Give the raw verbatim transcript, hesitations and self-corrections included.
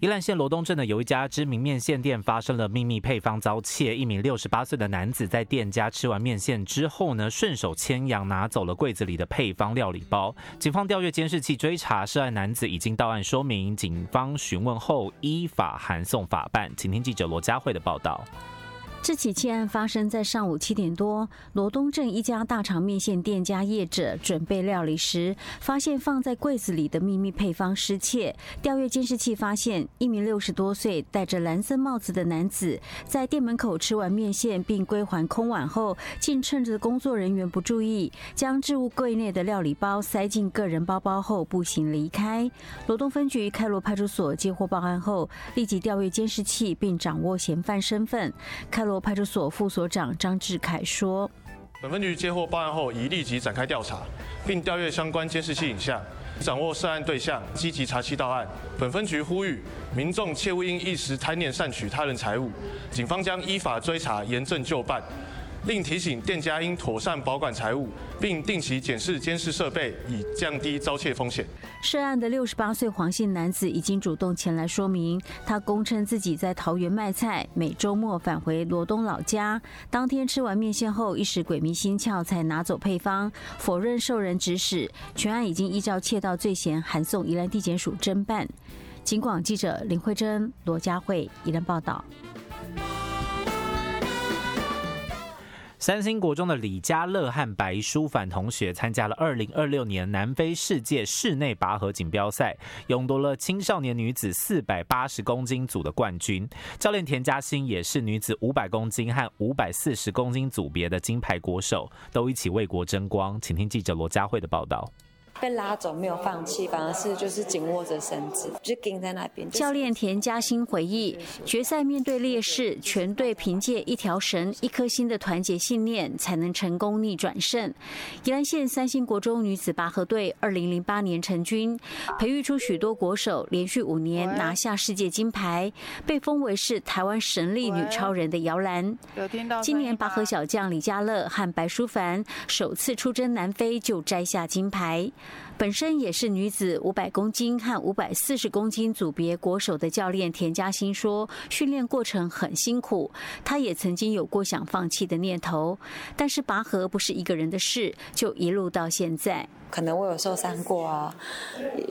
宜兰县罗东镇的有一家知名面线店发生了秘密配方遭窃，一名六十八岁的男子在店家吃完面线之后呢，顺手牵羊拿走了柜子里的配方料理包。警方调阅监视器追查，涉案男子已经到案说明，警方询问后依法函送法办。请听记者罗佳慧的报道。 这起窃案发生在上午七点多，罗东镇一家大肠面线店家业者准备料理时，发现放在柜子里的秘密配方失窃。调阅监视器发现，一名六十多岁、戴着蓝色帽子的男子，在店门口吃完面线并归还空碗后，竟趁着工作人员不注意，将置物柜内的料理包塞进个人包包后步行离开。罗东分局开罗派出所接获报案后，立即调阅监视器并掌握嫌犯身份。开罗派出所副所长张志凯说：“ 本分局接获报案后，已立即展开调查，并调阅相关监视器影像，掌握涉案对象，积极查缉到案。本分局呼吁民众切勿因一时贪念擅取他人财物，警方将依法追查，严正就办。另提醒店家应妥善保管财物，并定期检视监视设备，以降低遭窃风险。” 涉案的六十八岁黄姓男子已经主动前来说明，他供称自己在桃园卖菜，每周末返回罗东老家，当天吃完面线后一时鬼迷心窍才拿走配方，否认受人指使。全案已经依照窃盗罪嫌函送宜兰地检署侦办。警广记者林慧珍、罗佳慧宜兰报道。 三星国中的李家乐和白淑凡同学参加了二零二六年南非世界室内拔河锦标赛，勇夺了青少年女子四百八十公斤组的冠军。教练田嘉欣也是女子五百公斤和五百四十公斤组别的金牌国手，都一起为国争光。请听记者罗佳慧的报道。 被拉走没有放弃，反而是就是紧握着绳子，就盯在那边。 教练田嘉欣回忆，决赛面对劣势，全队凭借一条绳、一颗心的团结信念，才能成功逆转胜。宜兰县三星国中女子拔河队二零零八年成军，培育出许多国手，连续五年拿下世界金牌，被封为是台湾神力女超人的摇篮。今年拔河小将李家乐和白淑凡首次出征南非就摘下金牌。本身也是女子五百公斤和五百四十公斤组别国手的教练田嘉欣说，训练过程很辛苦，他也曾经有过想放弃的念头，但是拔河不是一个人的事，就一路到现在。 可能我有受伤过啊，